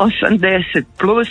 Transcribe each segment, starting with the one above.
80 plus,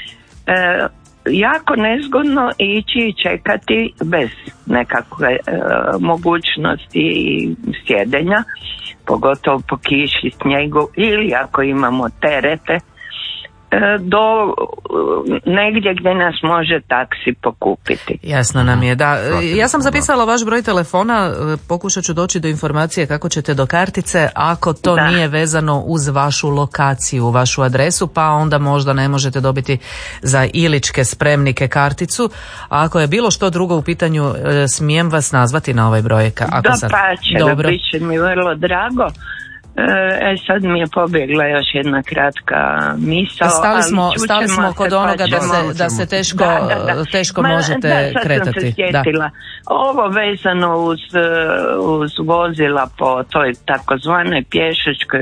jako nezgodno ići i čekati bez nekakve mogućnosti sjedenja, pogotovo po kiši, snijegu ili ako imamo terete, do negdje gdje nas može taksi pokupiti. Jasno nam je, da. Ja sam zapisala vaš broj telefona, pokušat ću doći do informacije kako ćete do kartice, ako to nije vezano uz vašu lokaciju, vašu adresu, pa onda možda ne možete dobiti za iličke spremnike karticu. A ako je bilo što drugo u pitanju, smijem vas nazvati na ovaj broj? Dobro. Bit će mi vrlo drago. Sad mi je pobjegla još jedna kratka misao. Stali smo kod onoga da se teško možete kretati. Sad sam se sjetila. Ovo vezano uz vozila po toj takozvanoj pješačkoj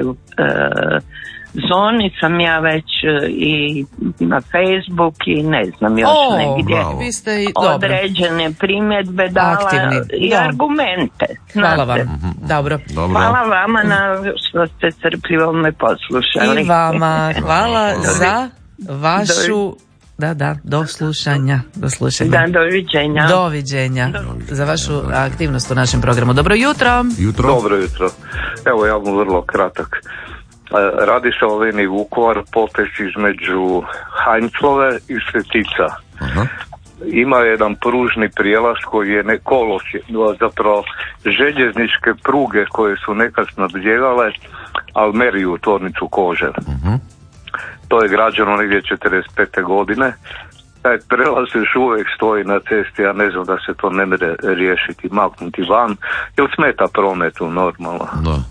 zoni sam ja već i na Facebook i ne znam još negdje određene primjedbe dala i argumente. Hvala vam. Dobro. Hvala vama na što ste strpljivo me poslušali. I vama hvala za vašu do slušanja. Doviđenja. Za vašu aktivnost u našem programu. Dobro jutro. Dobro jutro. Evo ja bom vrlo kratak. Radi se o liniji Vukovar, potez između Hajnclove i Svetica. Ima jedan pružni prijelaz koji je zapravo željezničke pruge koje su nekad snabdijevale Almeriju, tvornicu kože. To je građeno negdje 45. godine. Taj prelaz još uvijek stoji na cesti, ja ne znam da se to ne može riješiti, maknuti van, jer smeta prometu normalno.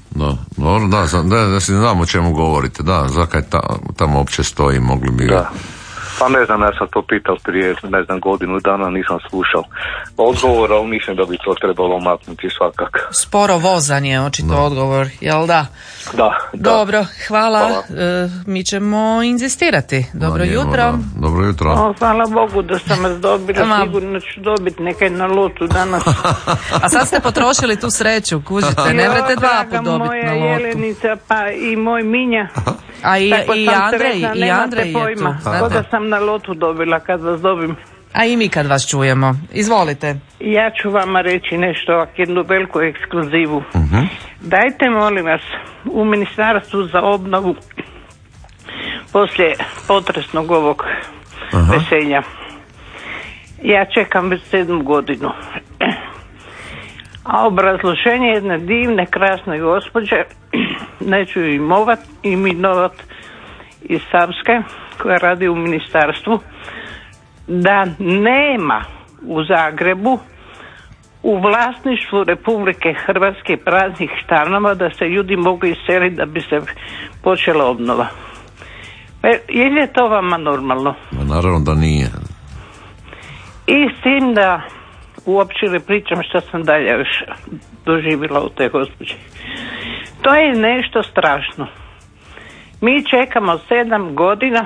Da se znam o čemu govorite, zakaj tamo uopće stoji, mogli bi... Da. Pa ne znam, ja sam to pitao prije, godinu dana, nisam slušao odgovor, ali mislim da bi to trebalo maknuti svakako. Sporo vozan je očito odgovor, jel da? Da. Dobro, hvala. Mi ćemo inzistirati. Dobro jutro. Dobro jutro. Hvala Bogu da sam vas dobila, sigurno ću dobiti nekaj na lotu danas. A sad ste potrošili tu sreću, kužite, ne vrete dva put dobiti na lotu. Moja Jelenica, pa i moj Minja. A i Andrej je tu. Tako da sam na lotu dobila kad vas dobim. A i mi kad vas čujemo. Izvolite. Ja ću vama reći nešto, jednu veliku ekskluzivu. Dajte, molim vas, u Ministarstvu za obnovu poslije potresnog ovog veselja. Ja čekam već 7 godinu. A obrazloženje jedne divne, krasne gospođe, neću imenovat iz Savske, koja radi u ministarstvu, da nema u Zagrebu u vlasništvu Republike Hrvatske praznih stanova da se ljudi mogu iseliti da bi se počela obnova. Je li to vama normalno? Naravno da nije. I s tim da uopće ne pričam što sam dalje još doživjela u te gospođe. To je nešto strašno. Mi čekamo 7 godina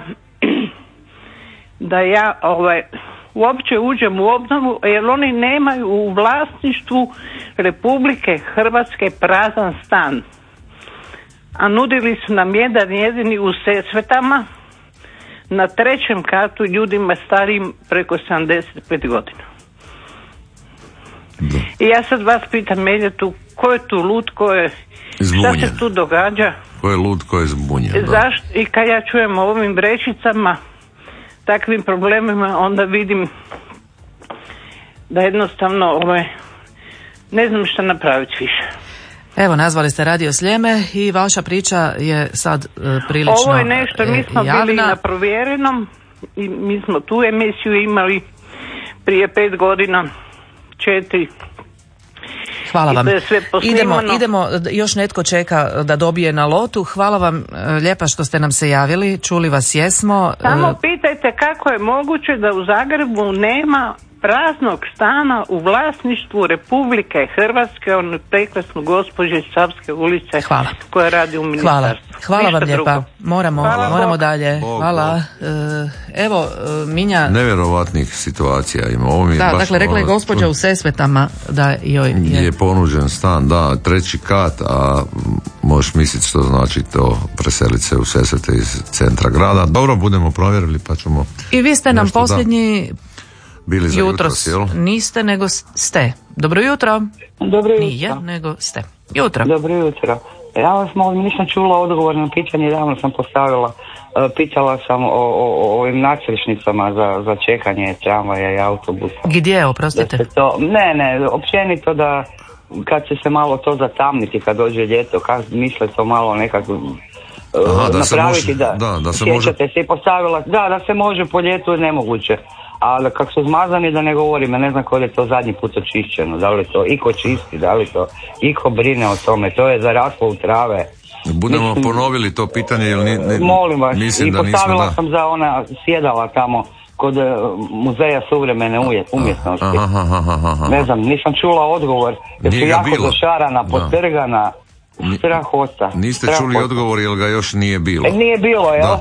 da ja uopće uđem u obnovu, jer oni nemaju u vlasništvu Republike Hrvatske prazan stan. A nudili su nam jedan jedini u Sesvetama na 3. katu ljudima starijim preko 75 godina. I ja sad vas pitam, Meljetu, ko je tu lud, šta se tu događa? Ko je lud, ko je zbunjen? Zašto? I kad ja čujem o ovim vrećicama, takvim problemima, onda vidim da jednostavno ne znam šta napraviti više. Evo, nazvali ste Radio Sljeme i vaša priča je sad prilično javna. Ovo je nešto, mi smo bili na Provjerenom i mi smo tu emisiju imali prije 5 godina, 4. Hvala vam. Idemo, još netko čeka da dobije na lotu. Hvala vam lijepa što ste nam se javili, čuli vas jesmo. Samo pitajte kako je moguće da u Zagrebu nema praznog stana u vlasništvu Republike Hrvatske, onu prekrasnu gospođu iz Savske ulice. Hvala. Koja radi u ministarstvu. Hvala vam lijepa. Moramo dalje. Hvala. Evo, Minja... Nevjerovatnih situacija ima. Ovo mi je baš dakle, rekla je gospođa u Sesvetama da joj je ponuđen stan, da, 3. kat, a možeš misliti što znači to preseliti se u Sesvete iz centra grada. Dobro, budemo provjerili pa ćemo... I vi ste nam posljednji... Bili za jutros, jel? Niste, nego ste. Dobro jutro. Dobro jutro. Nije, nego ste. Jutro. Dobro jutro. Ja vas nisam čula odgovor na pitanje, davno sam postavila. Pitala sam o ovim nadsrešnicama za čekanje tramvaja i autobusa. Gdje, oprostite? Ne, općenito da kad će se malo to zatamniti, kad dođe ljeto, kad misle to malo nekako napraviti, da se može... se i postavila, da se može po ljetu je nemoguće. A kako su zmazani, da ne govorim, ja ne znam kada je to zadnji put očišćeno, da li to iko čisti, da li to iko brine o tome, to je zaraslo u trave. Budemo ponovili to pitanje, jer molim vas, mislim i da postavila sam za ona sjedala tamo kod Muzeja suvremene umjetnosti. Ne znam, nisam čula odgovor, jer su jako došarana, potrgana. Strahota. Niste čuli odgovor, jer ga još nije bilo. Nije bilo, jel?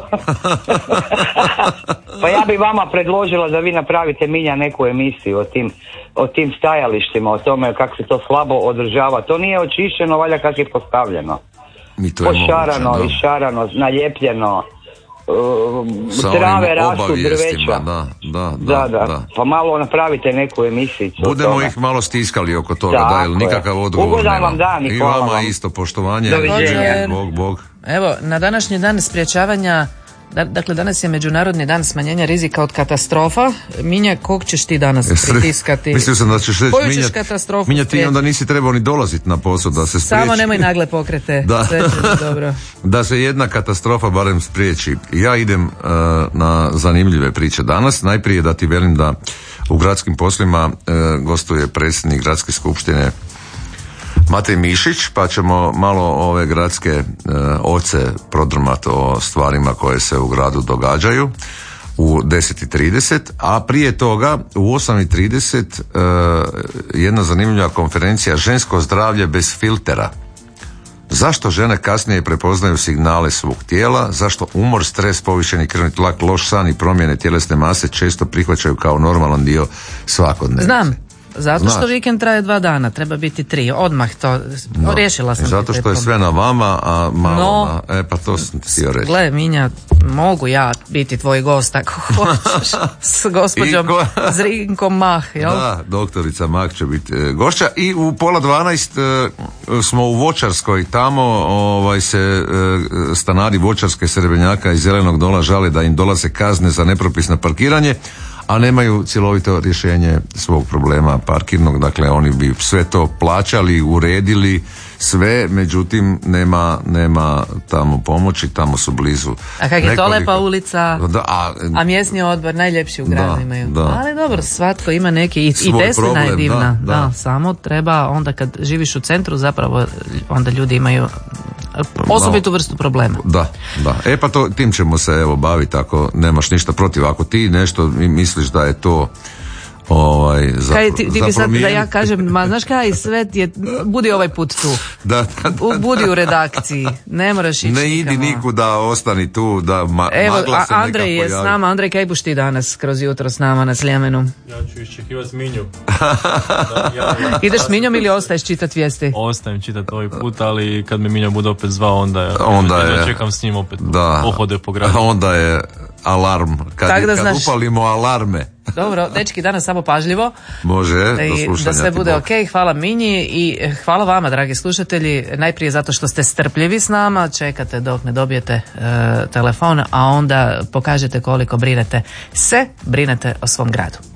Pa ja bi vama predložila da vi napravite, Minja, neku emisiju o tim stajalištima, o tome kako se to slabo održava. To nije očišćeno, valja kako je postavljeno. Pošarano, išarano, naljepljeno. Trave rastu, drveća. Da. Pa malo napravite neku emisiju. Budemo ih malo stiskali oko toga, jer nikakav odgovor nema. Ugodan vam dan i hvala vam. I vama isto poštovanje. Doviđenja. Bog. Evo, na današnji dan sprječavanja, dakle danas je Međunarodni dan smanjenja rizika od katastrofa. Minja, kog ćeš ti danas pritiskati? Mislio sam da ćeš reći, Minja, ti onda nisi trebao ni dolaziti na posao da se spriječi. Samo nemoj nagle pokrete. Sve će dobro. Da se jedna katastrofa barem spriječi. Ja idem na zanimljive priče danas. Najprije da ti velim da u gradskim poslima gostuje predsjednik gradske skupštine Matej Mišić, pa ćemo malo ove gradske oce prodrmati o stvarima koje se u gradu događaju u 10:30, a prije toga u 8:30 jedna zanimljiva konferencija Žensko zdravlje bez filtera. Zašto žene kasnije prepoznaju signale svog tijela, zašto umor, stres, povišeni krvni tlak, loš san i promjene tjelesne mase često prihvaćaju kao normalan dio svakodnevnice. Znam. Zato što vikend traje 2 dana, treba biti 3, odmah to, riješila sam. Zato što je sve na vama, a malo pa to sam htio reći. Gle, Minja, mogu ja biti tvoj gost ako hoćeš, s gospođom Zrinkom Mah, jel? Da, doktorica Mah će biti gošća i u 11:30 smo u Voćarskoj, tamo se stanari Voćarske, Srebrnjaka i Zelenog dola žale da im dolaze kazne za nepropisno parkiranje, a nemaju cjelovito rješenje svog problema parkirnog, dakle oni bi sve to plaćali, uredili sve, međutim nema tamo pomoći, tamo su blizu. A kak je to lepa ulica, a mjesni odbor najljepši u gradu imaju. Ali dobro, svatko ima neki, i Teslina je divna, da, samo treba onda kad živiš u centru zapravo onda ljudi imaju osobitu vrstu problema. Da. Pa tim ćemo se baviti ako nemaš ništa protiv. Ako ti nešto misliš da je to ti bi sad da ja kažem, ma znaš kaj, sve je, budi ovaj put tu. Budi u redakciji, ne moraš ići. Ne idi nikuda, ostani tu, evo, magla se Andrej je s nama. Andrej, kaj buš ti danas kroz jutro s nama na Sljemenu? Ja ću iščekivati s Minju. Ideš s Minjom ili ostaješ čitati vijesti? Ostajem čitati ovaj put, ali kad me Minja bude opet zvao, onda čekam s njim opet pohode po gradu. Onda je alarm, kad upalimo alarme. Dobro, dečki, danas samo pažljivo. Može, do slušanja. Da sve bude ok. Hvala Minji i hvala vama, dragi slušatelji, najprije zato što ste strpljivi s nama, čekate dok ne dobijete telefon, a onda pokažete koliko brinete o svom gradu.